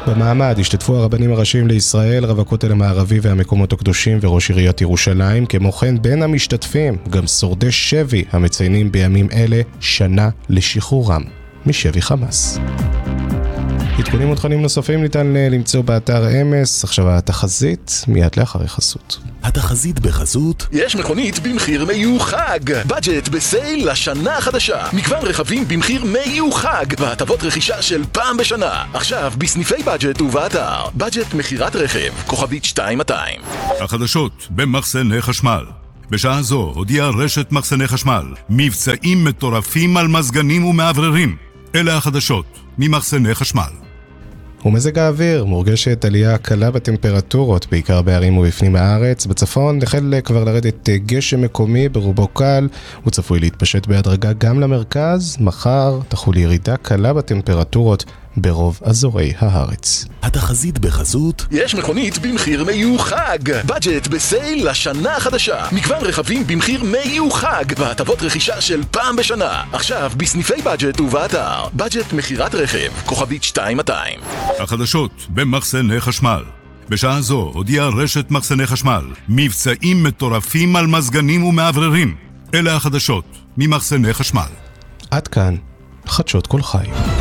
במעמד השתתפו הרבנים הראשיים לישראל, רב הכותל המערבי והמקומות הקדושים וראש עיריית ירושלים. כמו כן בין המשתתפים גם שורדי שבי המציינים בימים אלה שנה לשחרורם משבי חמאס. עדכונים ותכנים נוספים ניתן למצוא באתר אמס. עכשיו התחזית מיד לאחרי חסות. התחזית בחסות. יש מכונית במחיר מיוחד, בדג'ט בסייל לשנה החדשה, מגוון רכבים במחיר מיוחד והטבות רכישה של פעם בשנה. עכשיו בסניפי בדג'ט ובאתר בדג'ט מחירת רכב כוכבית 2200. החדשות במחסני חשמל. בשעה זו הודיעה רשת מחסני חשמל מבצעים מטורפים על מזגנים ומעבררים. אלה החדשות ממחסני חשמל. ומזג האוויר, מורגשת עלייה קלה בטמפרטורות, בעיקר בערים ובפנים הארץ. בצפון החל כבר לרדת גשם מקומי ברובו קל, הוא צפוי להתפשט בהדרגה גם למרכז. מחר תחול ירידה קלה בטמפרטורות ברוב אזורי הארץ. התחזית בחסות. יש מכונית במחיר מיוחד, בדג'ט בסייל לשנה החדשה, מגוון רכבים במחיר מיוחד והטבות רכישה של פעם בשנה. עכשיו בסניפי בדג'ט ובאתר בדג'ט מחירת רכב כוכבית 2200. החדשות במחסני חשמל. בשעה זו הודיעה רשת מחסני חשמל מבצעים מטורפים על מזגנים ומעבררים. אלה החדשות ממחסני חשמל. עד כאן חדשות כל חי.